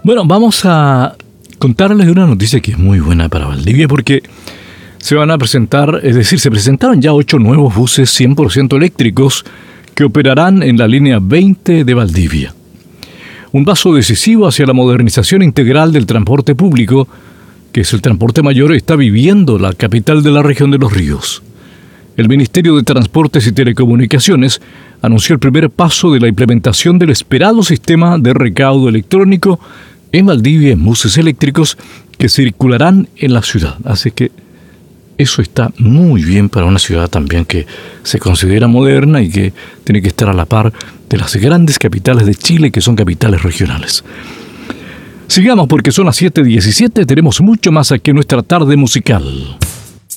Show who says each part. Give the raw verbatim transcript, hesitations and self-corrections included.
Speaker 1: Bueno, vamos a contarles una noticia que es muy buena para Valdivia porque se van a presentar, es decir, se presentaron ya ocho nuevos buses cien por ciento eléctricos que operarán en la línea veinte de Valdivia. Un paso decisivo hacia la modernización integral del transporte público, que es el transporte mayor, está viviendo la capital de la región de Los Ríos. El Ministerio de Transportes y Telecomunicaciones anunció el primer paso de la implementación del esperado sistema de recaudo electrónico en Valdivia en buses eléctricos que circularán en la ciudad. Así que eso está muy bien para una ciudad también que se considera moderna y que tiene que estar a la par de las grandes capitales de Chile, que son capitales regionales. Sigamos porque son las siete diecisiete, tenemos mucho más aquí en nuestra tarde musical.